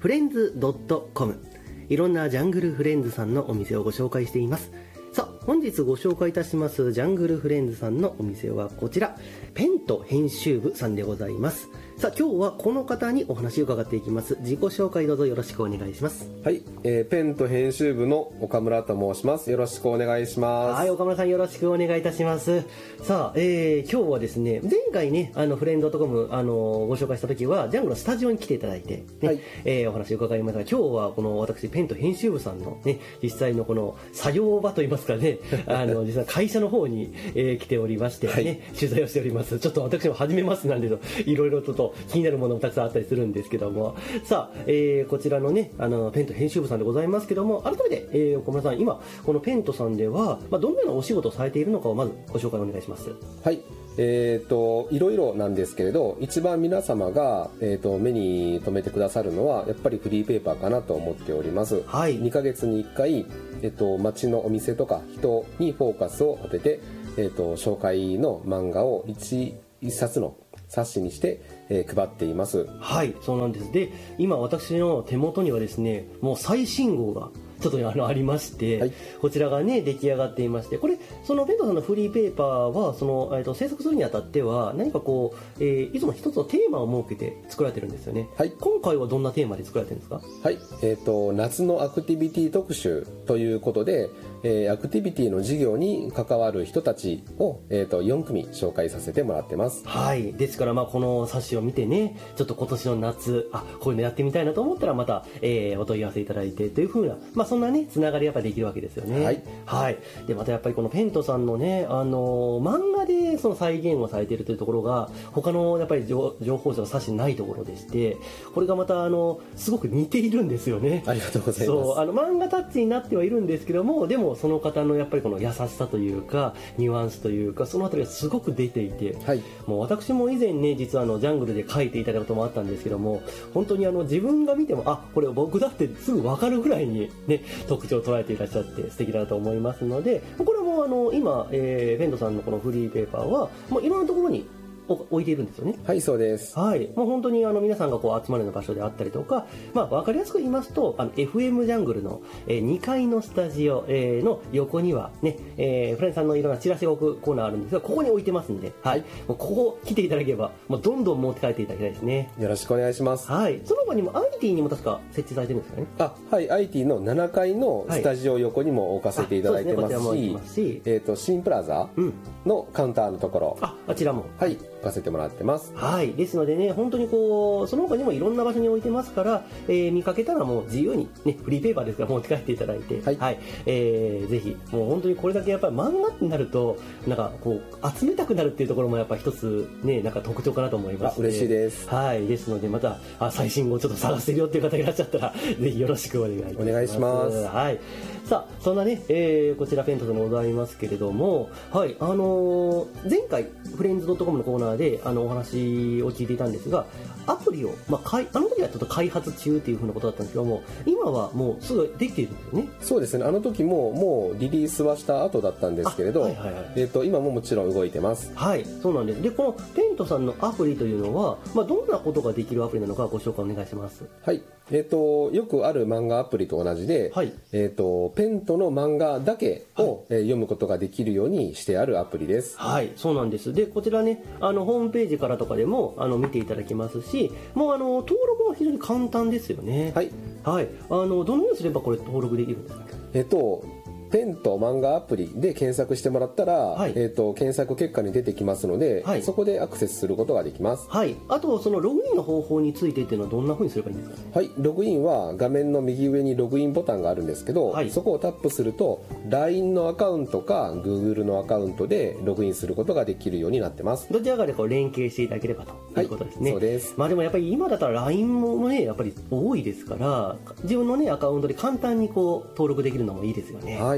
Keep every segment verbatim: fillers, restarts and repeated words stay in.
フレンズドットコム、 いろんなジャングルフレンズさんのお店をご紹介しています。さあ、本日ご紹介いたしますジャングルフレンズさんのお店はこちら、ペント編集部さんでございます。さあ、今日はこの方にお話を伺っていきます。自己紹介どうぞよろしくお願いします。 はい、えー、ペント編集部の岡村と申します。よろしくお願いします。 はい、岡村さんよろしくお願いいたします。さあ、えー、今日はですね、前回ね、あのフレンドドットコム、あのご紹介した時はジャングルのスタジオに来ていただいて、ね、はい、えー、お話を伺いましたが、今日はこの私ペント編集部さんのね、実際のこの作業場といいますかね、あの実際会社の方に、えー、来ておりましてね、はい、取材をしております。ちょっと私も初めますなんでいろいろとと気になるものもたくさんあったりするんですけども、さあ、えー、こちらのね、あのペント編集部さんでございますけども、改めて、えー、岡村さん、今このペントさんでは、まあ、どのようなお仕事をされているのかをまずご紹介お願いします。 はい、えー、といろいろなんですけれど、一番皆様が、えー、と目に留めてくださるのはやっぱりフリーペーパーかなと思っております。はい、にかげつにいっかい、えー、と街のお店とか人にフォーカスを当てて、えー、と紹介の漫画を 一, 一冊の冊子にして、えー、配っています。 はい、そうなんです。で、今私の手元にはですね、もう最新号がちょっとあのありまして、はい、こちらがね出来上がっていまして、これそのペントさんのフリーペーパーはその、えー、と制作するにあたっては何かこう、えー、いつも一つのテーマを設けて作られてるんですよね。はい、今回はどんなテーマで作られてるんですか？ はい、えー、と夏のアクティビティ特集ということで、えー、アクティビティの授業に関わる人たちを、えー、とよんくみ紹介させてもらってます。 はい、ですからまあこの冊子を見てね、ちょっと今年の夏、あ、こういうのやってみたいなと思ったらまた、えー、お問い合わせいただいてというふうな、まあそんなねつながりやっぱできるわけですよね。はい、はい、でまたやっぱりこのペントさんのね、あのー、漫画でその再現をされているというところが他のやっぱり情報誌の冊子にないところでして、これがまたあのすごく似ているんですよね。 ありがとうございます。 そう、あの漫画タッチになってはいるんですけども、でもその方のやっぱりこの優しさというかニュアンスというか、そのあたりがすごく出ていて、はい、もう私も以前ね実はあのジャングルで書いていただいたこともあったんですけども、本当にあの自分が見ても、あ、これ僕だってすぐ分かるぐらいにね特徴を捉えていらっしゃって素敵だなと思いますので、これもあの今、えー、ペントさんのこのフリーペーパーはもういろんなところに置いているんですよね。 はい、そうです。 はい、もう本当にあの皆さんがこう集まるような場所であったりとか、まあ、分かりやすく言いますと、あの エフエム ジャングルの、えー、にかいのスタジオ、えー、の横にはね、えー、フレンさんのいろんなチラシが置くコーナーあるんですが、ここに置いてますんで、はい、もうここ来ていただければもうどんどん持って帰っていただきたいですね。 よろしくお願いします。 はい、その他にも アイティー にも確か設置されてるんですかね。 あ、はい、アイティー のななかいのスタジオ横にも置かせていただいてますし、はい、ますし、えー、と新プラザのカウンターのところ、うん、あ、あちらも、はい、置かせてもらってます。 はい、ですのでね、本当にこうその他にもいろんな場所に置いてますから、えー、見かけたらもう自由にね、フリーペーパーですから持って帰っていただいて、はい、はい、えー、ぜひもう本当にこれだけやっぱり漫画になるとなんかこう集めたくなるっていうところもやっぱ一つね、なんか特徴かなと思います。 嬉しいです。 はい、ですのでまたあ最新号ちょっと探してるよっていう方いらっしゃったらぜひよろしくお願いいたします。 お願いします。 はい、さあそんなね、えー、こちらペントでございますけれども、はい、あのー、前回フレンズドットコムのコーナーであのお話を聞いていたんですが、アプリを、まあ、かいあの時はちょっと開発中っていうふうなことだったんですけども、今はもうすぐできているんですよね。 そうですね、あの時ももうリリースはした後だったんですけれど、はいはいはい、えー、と今ももちろん動いてます。 はい、そうなんです。でこのペントさんのアプリというのは、まあ、どんなことができるアプリなのかご紹介お願いします。 はい、えー、とよくある漫画アプリと同じで、はい、えー、とペントの漫画だけを、はい、えー、読むことができるようにしてあるアプリです。 はい、そうなんです。でこちらね、あのホームページからとかでもあの見ていただけますし、もうあの登録も非常に簡単ですよね。はい、はい、あのどのようにすればこれ登録できるんですか？ えっとペンと漫画アプリで検索してもらったら、はい、えー、と検索結果に出てきますので、はい、そこでアクセスすることができます。 はい、あとそのログインの方法についてっていうのはどんな風にすればいいんですかね？ はい、ログインは画面の右上にログインボタンがあるんですけど、はい、そこをタップすると ライン のアカウントか Google のアカウントでログインすることができるようになってます。 どちらかでこう連携していただければということですね。 はい、そうです。 まあでもやっぱり今だったら ライン もねやっぱり多いですから、自分のねアカウントで簡単にこう登録できるのもいいですよね。 はい、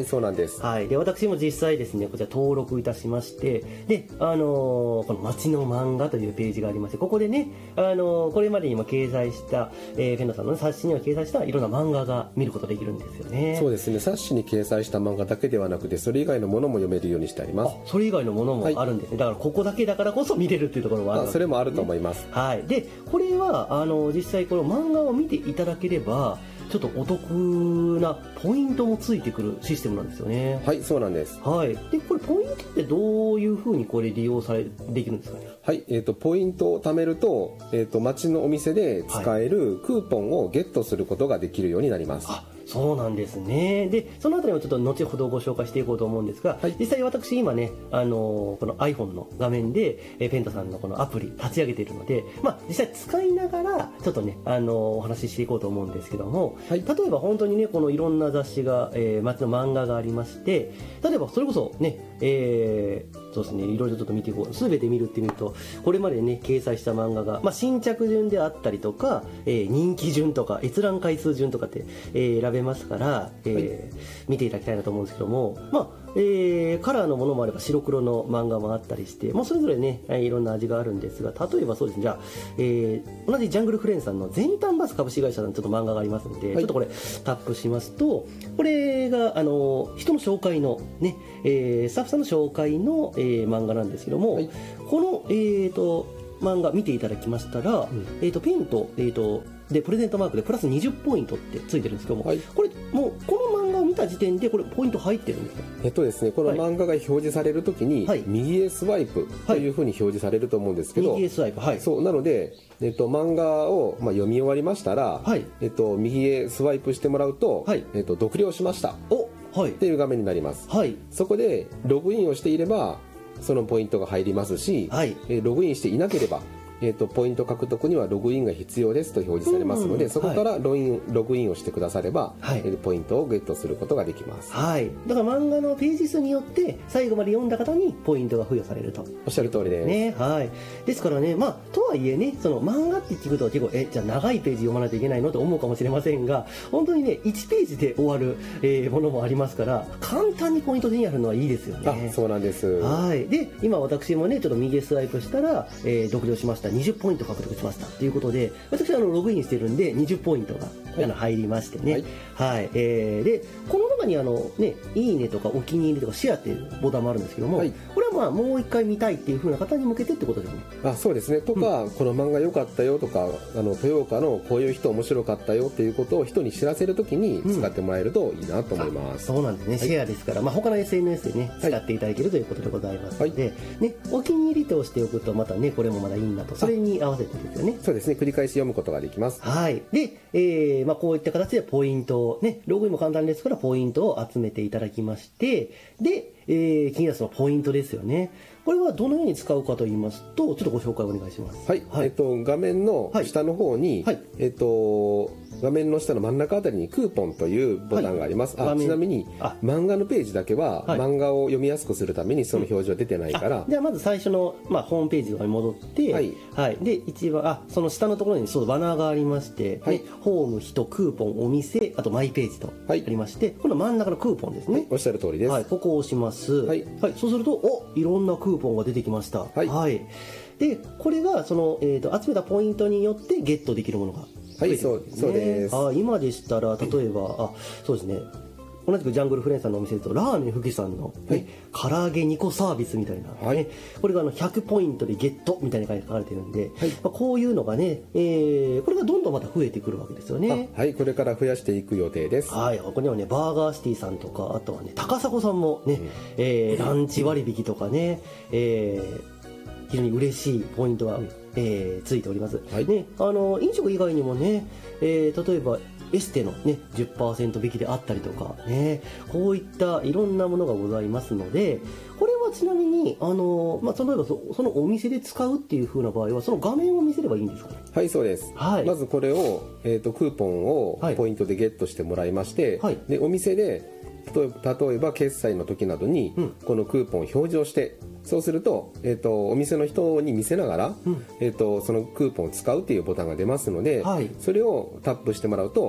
そうなんです。 はい。で、私も実際ですね、こちら登録いたしまして、で、あのー、この街の漫画というページがありまして、ここでね、あのー、これまでにも掲載した、えー、ペンダさんの冊子には掲載したいろんな漫画が見ることできるんですよね。 そうですね。冊子に掲載した漫画だけではなくて、それ以外のものも読めるようにしてあります。 あ、それ以外のものもあるんですね。はい、だからここだけだからこそ見れるっていうところもあるわけですね。 あ、それもあると思います。 はい。で、これは、あの、実際この漫画を見ていただければ、ちょっとお得なポイントもついてくるシステムなんですよね。 はい、そうなんです。 はい。で、これポイントってどういうふうにこれ利用されできるんですかね。 はい、えっと、ポイントを貯めると、えっと、街のお店で使えるクーポンをゲットすることができるようになります。 あ、そうなんですね。で、そのあたりもちょっと後ほどご紹介していこうと思うんですが、はい、実際私今ね、あのー、この iPhone の画面で、えー、ペンタさんのこのアプリ立ち上げているので、まあ、実際使いながら、ちょっとね、あのー、お話ししていこうと思うんですけども、はい、例えば本当にね、このいろんな雑誌が、えー、街の漫画がありまして、例えばそれこそね、えー、そうですね、いろいろちょっと見ていこう。すべて見るってみると、これまでね、掲載した漫画が、まあ、新着順であったりとか、えー、人気順とか、閲覧回数順とかって、えー、選べますから、えーはい、見ていただきたいなと思うんですけども、まあ、えー、カラーのものもあれば白黒の漫画もあったりして、まあ、それぞれね、いろんな味があるんですが、例えばそうですね、じゃあ、えー、同じジャングルフレンさんの全端バス株式会社のちょっと漫画がありますので、はい、ちょっとこれタップしますと、これが、あの、人の紹介のね、えー、スタッフさんの紹介の、えー、漫画なんですけども、はい、この、えーと、漫画見ていただきましたら、うん、えーと、ペンと、えーと、でプレゼントマークでプラスにじゅうポイントってついてるんですけども、はい、これもうこの漫画を見た時点でこれポイント入ってるんですか？ えっとですね、この漫画が表示されるときに、はい、右へスワイプというふうに表示されると思うんですけど、はい、右へスワイプ、はい、そうなので、えっと、漫画を、まあ、読み終わりましたら、はい、えっと、右へスワイプしてもらうと、はい、えっと、読了しましたお、はい、っていう画面になります、はい、そこでログインをしていればそのポイントが入りますし、はい、えログインしていなければえー、とポイント獲得にはログインが必要ですと表示されますので、うん、そこからログイン、はい、ログインをしてくだされば、はい、えー、ポイントをゲットすることができます、はい、 だから漫画のページ数によって最後まで読んだ方にポイントが付与されるとおっしゃる通りです、 ね、はい、ですからね、まあ、とはいえね、その漫画って聞くと結構えじゃあ長いページ読まないといけないのと思うかもしれませんが、本当にねいちページで終わる、えー、ものもありますから簡単にポイント手にやるのはいいですよね。 あ、そうなんです。はい、で今私もねちょっと右へスワイプしたら、えー、読了しました、にじゅうポイント獲得しましたということで、私はあのログインしてるんでにじゅうポイントが、はい、あの入りましてね、はい、はい、えー、でこの中にあの、ね、いいねとかお気に入りとかシェアっていうボタンもあるんですけども、はい、これはまあもう一回見たいっていう風な方に向けてってことですね。 あ、そうですね。とか、うん、この漫画良かったよとか、あの豊岡のこういう人面白かったよっていうことを人に知らせるときに使ってもらえるといいなと思います、 うん、そうなんですね、はい、シェアですから、まあ、他の エスエヌエス でね使っていただけるということでございますので、はい、ね、お気に入りとしておくとまたねこれもまだいいなと、それに合わせてですよね。 そうですね、繰り返し読むことができます。 はい。で、えーまあ、こういった形でポイントをね、ログインも簡単ですからポイントを集めていただきまして、で、えー、気になるそのポイントですよね。これはどのように使うかと言いますと、ちょっとご紹介お願いします。 はい。はい、えっと、画面の下の方に、はい、えっと、画面の下の真ん中あたりにクーポンというボタンがあります。はい、あ、ちなみに漫画のページだけは、はい、漫画を読みやすくするためにその表示は出てないから。 うん、じゃあまず最初の、まあ、ホームページに戻って、はい。はい。で、一番、あ、その下のところにそうバナーがありまして、はい、ね、ホーム、人、クーポン、お店、あとマイページとありまして、はい、この真ん中のクーポンですね。はい、 おっしゃる通りです。 はい。ここを押します。はい。はい。そうすると、お、いろんなクーポンが出てきました。はい。はい、で、これがその、えーと、集めたポイントによってゲットできるものが、 はい、そう、そうです。 あ、今でしたら、例えば、あ、そうですね。同じくジャングルフレンさんのお店ですと、ラーメンふきさんの、ね、はい、唐揚げにこサービスみたいな、ね、はい、これがあのひゃくポイントでゲットみたいな感じで書かれてるんで、はい、まあ、こういうのがね、えー、これがどんどんまた増えてくるわけですよね。 はい、これから増やしていく予定です。 はい、ここにはね、バーガーシティさんとか、あとはね、高砂さんもね、うん、えー、ランチ割引とかね、えー、非常に嬉しいポイントが、うん、えー、ついております。はい、ね、あの飲食以外にもね、えー、例えばエステの、ね、じゅっパーセント 引きであったりとか、ね、こういったいろんなものがございますので、これはちなみにあの、まあ、例えば そ, そのお店で使うっていう風な場合はその画面を見せればいいんですかね。 はい、そうです。はい、まずこれを、えーと、クーポンをポイントでゲットしてもらいまして、はい、でお店で例えば決済の時などにこのクーポンを表示をして、うん、そうすると、えーと、お店の人に見せながら、うん、えーと、そのクーポンを使うっていうボタンが出ますので、はい、それをタップしてもらうと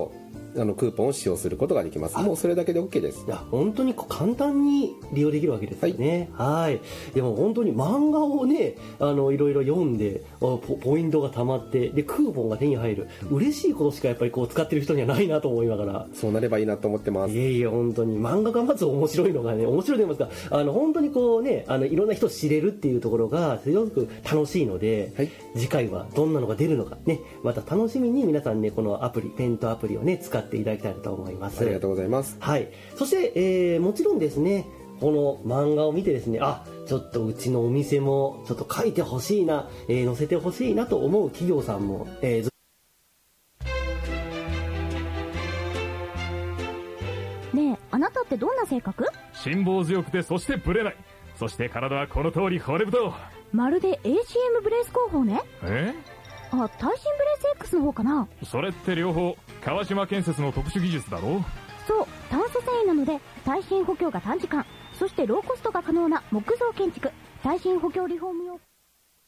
あのクーポンを使用することができます。もうそれだけで OK です。 いや本当に簡単に利用できるわけですよね。はい、はい、でも本当に漫画をねあのいろいろ読んでポ、ポイントがたまってでクーポンが手に入る嬉しいことしかやっぱりこう使ってる人にはないなと思いながら、 そうなればいいなと思ってます。 いえいえ本当に漫画がまず面白いのがね面白いと言いますか、あの本当にこうねあのいろんな人を知れるっていうところがすごく楽しいので、はい、次回はどんなのが出るのかねまた楽しみに皆さんねこのアプリペントアプリをね使っていただきたいなと思います。 ありがとうございます。 はい、そして、えー、もちろんですねこの漫画を見てですねあちょっとうちのお店もちょっと書いてほしいな、えー、載せてほしいなと思う企業さんも、えーねえあなたってどんな性格？ 辛抱強くてそしてブレない。そして体はこの通り骨太。 まるで エーシーエム ブレース工法ね。 えあ、耐震ブレース X の方かな。 それって両方川島建設の特殊技術だろ。 そう、炭素繊維なので耐震補強が短時間、そしてローコストが可能な木造建築、耐震補強リフォーム用。